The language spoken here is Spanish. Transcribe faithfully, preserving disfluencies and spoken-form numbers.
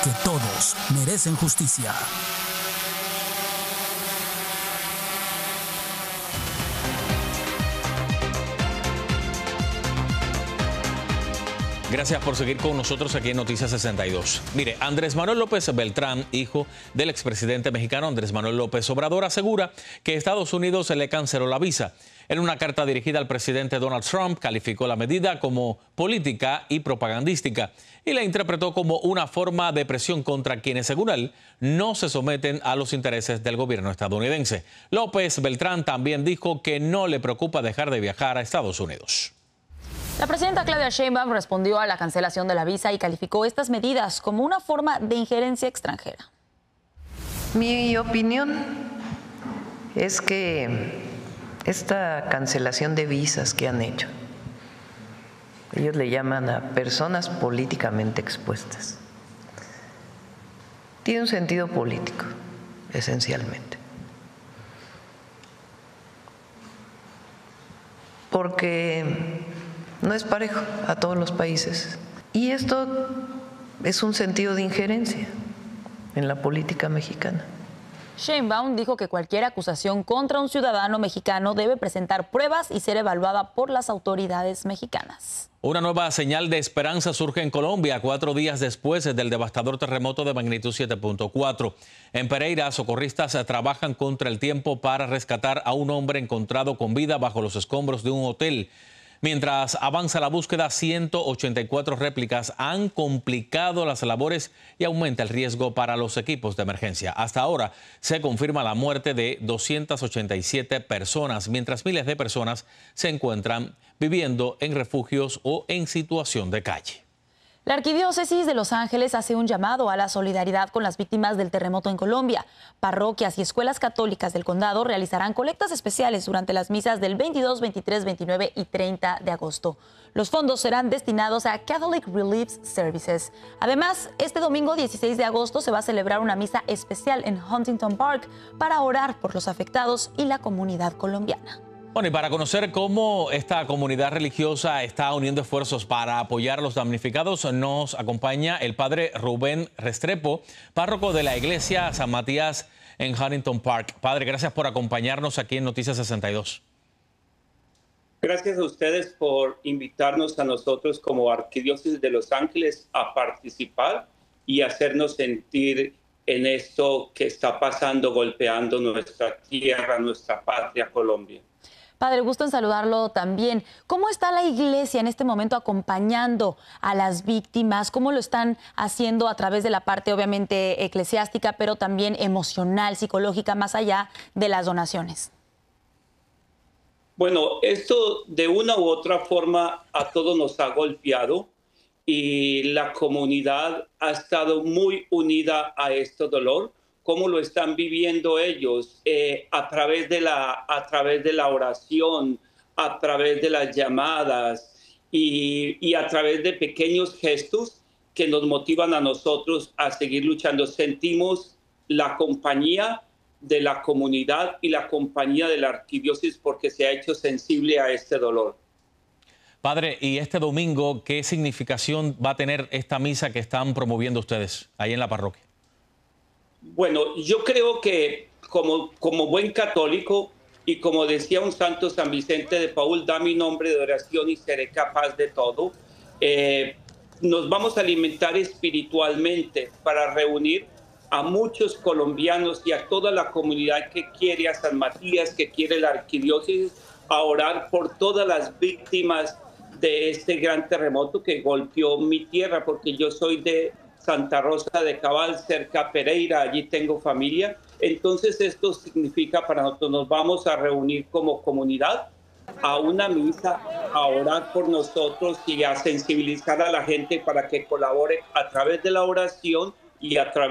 porque todos merecen justicia. Gracias por seguir con nosotros aquí en Noticias sesenta y dos. Mire, Andrés Manuel López Beltrán, hijo del expresidente mexicano Andrés Manuel López Obrador, asegura que Estados Unidos le canceló la visa. En una carta dirigida al presidente Donald Trump, calificó la medida como política y propagandística y la interpretó como una forma de presión contra quienes, según él, no se someten a los intereses del gobierno estadounidense. López Beltrán también dijo que no le preocupa dejar de viajar a Estados Unidos. La presidenta Claudia Sheinbaum respondió a la cancelación de la visa y calificó estas medidas como una forma de injerencia extranjera. Mi opinión es que esta cancelación de visas que han hecho, ellos le llaman a personas políticamente expuestas, tiene un sentido político, esencialmente. Porque no es parejo a todos los países. Y esto es un sentido de injerencia en la política mexicana. Sheinbaum dijo que cualquier acusación contra un ciudadano mexicano debe presentar pruebas y ser evaluada por las autoridades mexicanas. Una nueva señal de esperanza surge en Colombia cuatro días después del devastador terremoto de magnitud siete punto cuatro. En Pereira, socorristas trabajan contra el tiempo para rescatar a un hombre encontrado con vida bajo los escombros de un hotel. Mientras avanza la búsqueda, ciento ochenta y cuatro réplicas han complicado las labores y aumenta el riesgo para los equipos de emergencia. Hasta ahora se confirma la muerte de doscientas ochenta y siete personas, mientras miles de personas se encuentran viviendo en refugios o en situación de calle. La Arquidiócesis de Los Ángeles hace un llamado a la solidaridad con las víctimas del terremoto en Colombia. Parroquias y escuelas católicas del condado realizarán colectas especiales durante las misas del veintidós, veintitrés, veintinueve y treinta de agosto. Los fondos serán destinados a Catholic Relief Services. Además, este domingo dieciséis de agosto se va a celebrar una misa especial en Huntington Park para orar por los afectados y la comunidad colombiana. Bueno, y para conocer cómo esta comunidad religiosa está uniendo esfuerzos para apoyar a los damnificados, nos acompaña el padre Rubén Restrepo, párroco de la iglesia San Matías en Huntington Park. Padre, gracias por acompañarnos aquí en Noticias sesenta y dos. Gracias a ustedes por invitarnos a nosotros como Arquidiócesis de Los Ángeles a participar y hacernos sentir en esto que está pasando, golpeando nuestra tierra, nuestra patria, Colombia. Padre, gusto en saludarlo también. ¿Cómo está la iglesia en este momento acompañando a las víctimas? ¿Cómo lo están haciendo a través de la parte obviamente eclesiástica, pero también emocional, psicológica, más allá de las donaciones? Bueno, esto de una u otra forma a todos nos ha golpeado y la comunidad ha estado muy unida a este dolor. Cómo lo están viviendo ellos eh, a través de la, a través de la oración, a través de las llamadas y, y a través de pequeños gestos que nos motivan a nosotros a seguir luchando. Sentimos la compañía de la comunidad y la compañía de la arquidiócesis porque se ha hecho sensible a este dolor. Padre, y este domingo, ¿qué significación va a tener esta misa que están promoviendo ustedes ahí en la parroquia? Bueno, yo creo que como, como buen católico y como decía un santo San Vicente de Paúl, da mi nombre de oración y seré capaz de todo, eh, nos vamos a alimentar espiritualmente para reunir a muchos colombianos y a toda la comunidad que quiere a San Matías, que quiere la arquidiócesis, a orar por todas las víctimas de este gran terremoto que golpeó mi tierra, porque yo soy de Santa Rosa de Cabal, cerca a Pereira, allí tengo familia. Entonces esto significa para nosotros, nos vamos a reunir como comunidad a una misa, a orar por nosotros y a sensibilizar a la gente para que colabore a través de la oración y a través